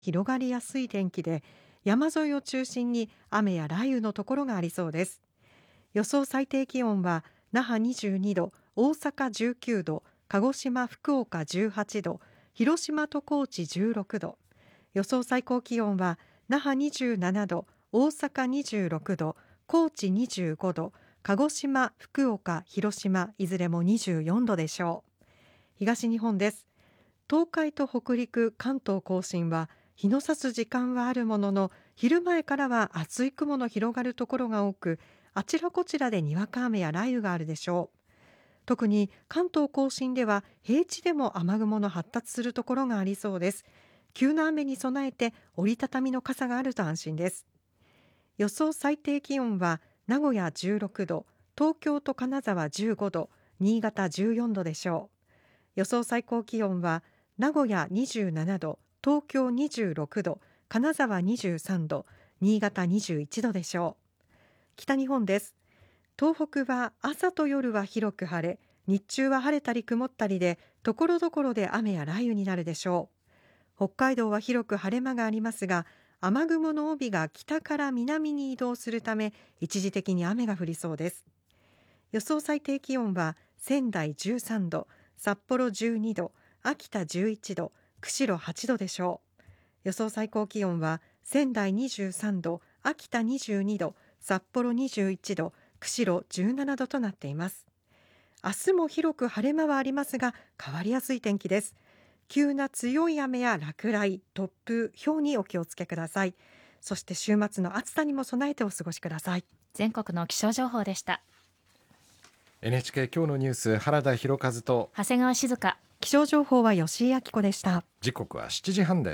広がりやすい天気で、山沿いを中心に雨や雷雨のところがありそうです。予想最低気温は那覇22度、大阪19度、鹿児島福岡18度、広島と高知16度。予想最高気温は那覇27度、大阪26度、高知25度、鹿児島福岡広島いずれも24度でしょう。東日本です。東海と北陸、関東甲信は日の差す時間はあるものの、昼前からは厚い雲の広がるところが多く、あちらこちらでにわか雨や雷雨があるでしょう。特に関東甲信では平地でも雨雲の発達するところがありそうです。急な雨に備えて折りたたみの傘があると安心です。予想最低気温は名古屋16度、東京と金沢15度、新潟14度でしょう。予想最高気温は名古屋27度、東京26度、金沢23度、新潟21度でしょう。北日本です。東北は朝と夜は広く晴れ、日中は晴れたり曇ったりで、ところどころで雨や雷雨になるでしょう。北海道は広く晴れ間がありますが、雨雲の帯が北から南に移動するため、一時的に雨が降りそうです。予想最低気温は仙台13度、札幌12度、秋田11度、釧路8度でしょう。予想最高気温は仙台23度、秋田22度、札幌21度、釧路17度となっています。明日も広く晴れ間はありますが、変わりやすい天気です。急な強い雨や落雷、突風、雹にお気をつけください。そして週末の暑さにも備えてお過ごしください。 全国の気象情報でした。 NHK 今日のニュース、原田博和と長谷川静香。 気象情報は吉井明子でした。 時刻は7時半です。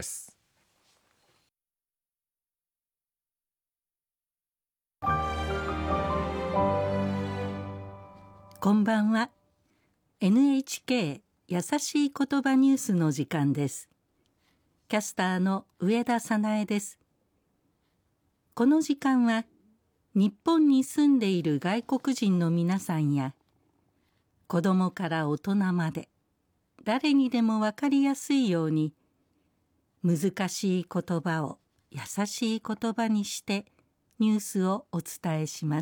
こんばんは。 NHK 優しい言葉ニュースの時間です。キャスターの上田早苗です。この時間は日本に住んでいる外国人の皆さんや、子供から大人まで誰にでもわかりやすいように、難しい言葉を優しい言葉にしてニュースをお伝えします。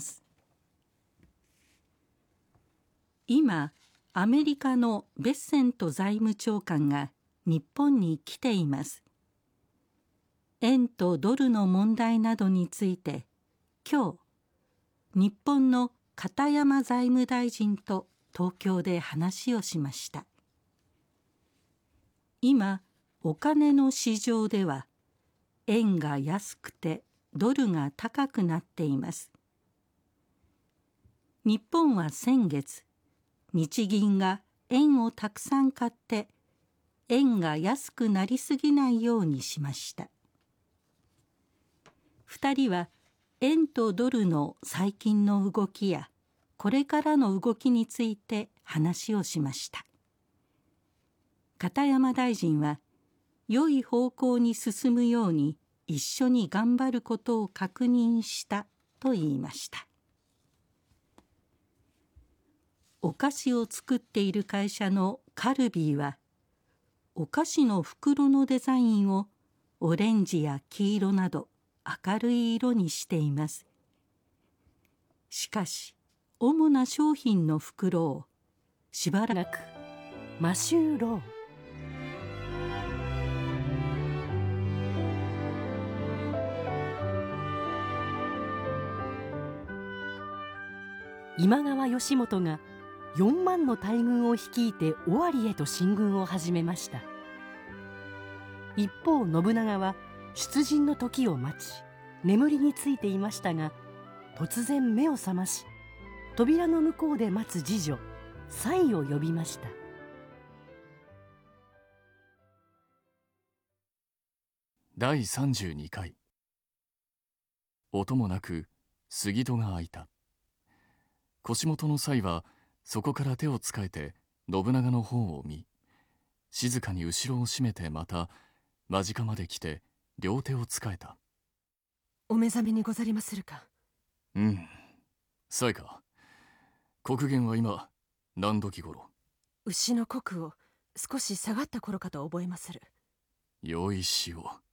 今、アメリカのベッセント財務長官が日本に来ています。円とドルの問題などについて、今日、日本の片山財務大臣と東京で話をしました。今、お金の市場では、円が安くてドルが高くなっています。日本は先月、日銀が円をたくさん買って、円が安くなりすぎないようにしました。2人は円とドルの最近の動きや、これからの動きについて話をしました。片山大臣は、良い方向に進むように一緒に頑張ることを確認したと言いました。お菓子を作っている会社のカルビーは、お菓子の袋のデザインをオレンジや黄色など明るい色にしています。しかし、主な商品の袋をしばらくマシューロー。 今川義元が4万の大軍を率いて尾張へと進軍を始めました。一方、信長は出陣の時を待ち、眠りについていましたが、突然目を覚まし、扉の向こうで待つ次女蔡を呼びました。 第32回。音もなく杉戸が開いた。腰元の蔡はそこから手をつかえて信長の方を見、静かに後ろを閉めてまた間近まで来て両手をつかえた。 お目覚めにござりまするか。 うん。蔡か。刻限は今何時頃？ 牛の刻を少し下がった頃かと覚えまする。 よいしよう。